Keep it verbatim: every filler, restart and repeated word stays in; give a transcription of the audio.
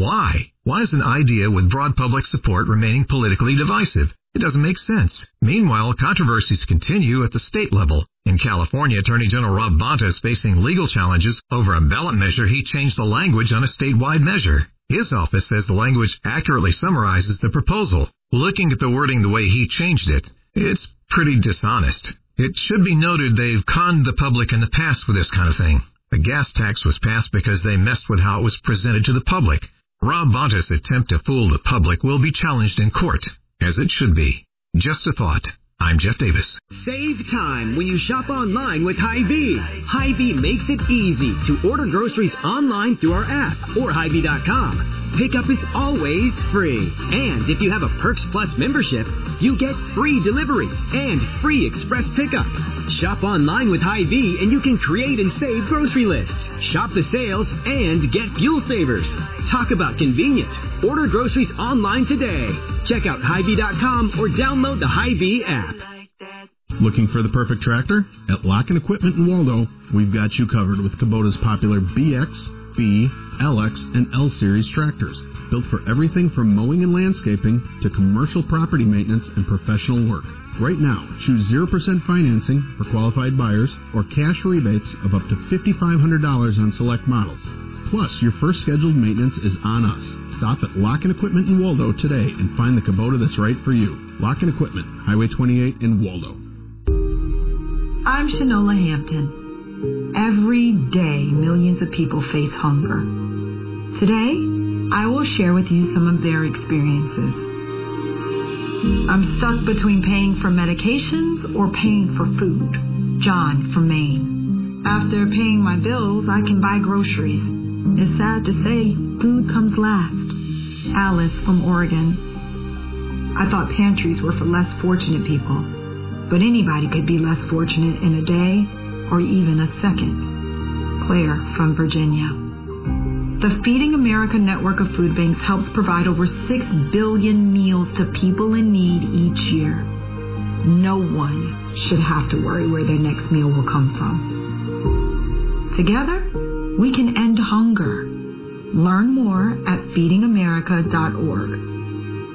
why? Why is an idea with broad public support remaining politically divisive? It doesn't make sense. Meanwhile, controversies continue at the state level. In California, Attorney General Rob Bonta is facing legal challenges over a ballot measure he changed the language on a statewide measure. His office says the language accurately summarizes the proposal. Looking at the wording the way he changed it, it's pretty dishonest. It should be noted they've conned the public in the past with this kind of thing. The gas tax was passed because they messed with how it was presented to the public. Rob Bonta's attempt to fool the public will be challenged in court, as it should be. Just a thought. I'm Jeff Davis. Save time when you shop online with Hy-Vee. Hy-Vee makes it easy to order groceries online through our app or Hy Vee dot com. Pickup is always free. And if you have a Perks Plus membership, you get free delivery and free express pickup. Shop online with Hy-Vee and you can create and save grocery lists. Shop the sales and get fuel savers. Talk about convenient. Order groceries online today. Check out Hy Vee dot com or download the Hy-Vee app. Looking for the perfect tractor? At Lock and Equipment in Waldo, we've got you covered with Kubota's popular B X, B, L X, and L Series tractors. Built for everything from mowing and landscaping to commercial property maintenance and professional work. Right now, choose zero percent financing for qualified buyers or cash rebates of up to five thousand five hundred dollars on select models. Plus, your first scheduled maintenance is on us. Stop at Lock and Equipment in Waldo today and find the Kubota that's right for you. Lock and Equipment, Highway twenty-eight in Waldo. I'm Shanola Hampton. Every day, millions of people face hunger. Today, I will share with you some of their experiences. I'm stuck between paying for medications or paying for food. John from Maine. After paying my bills, I can buy groceries. It's sad to say, food comes last. Alice from Oregon. I thought pantries were for less fortunate people, but anybody could be less fortunate in a day or even a second. Claire from Virginia. The Feeding America network of food banks helps provide over six billion meals to people in need each year. No one should have to worry where their next meal will come from. Together, we can end hunger. Learn more at feeding america dot org.